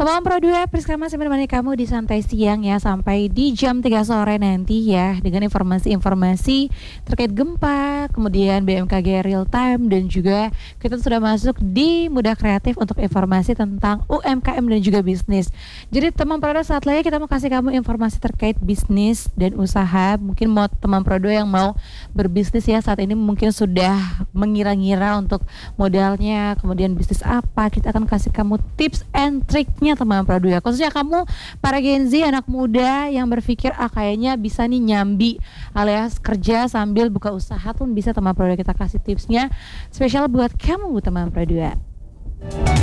Teman Pro 2, Priska masih menemani kamu di santai siang ya sampai di jam 3 sore nanti ya dengan informasi-informasi terkait gempa, kemudian BMKG real time dan juga kita sudah masuk di Muda Kreatif untuk informasi tentang UMKM dan juga bisnis. Jadi teman Pro 2 saat lagi kita mau kasih kamu informasi terkait bisnis dan usaha. Mungkin mau teman Pro 2 yang mau berbisnis ya saat ini mungkin sudah mengira-ngira untuk modalnya, kemudian bisnis apa, kita akan kasih kamu tips and triknya teman Pro 2. Khususnya kamu para Gen Z, anak muda yang berpikir kayaknya bisa nih nyambi alias kerja sambil buka usaha pun bisa teman Pro 2, kita kasih tipsnya spesial buat kamu teman Pro 2.